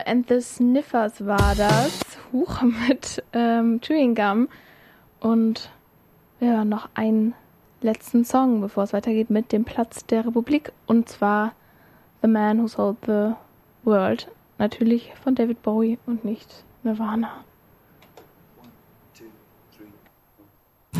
and the Sniffers war das. Huch, mit Chewing Gum. Und ja, noch einen letzten Song, bevor es weitergeht mit dem Platz der Republik. Und zwar The Man Who Sold the World. Natürlich von David Bowie und nicht Nirvana.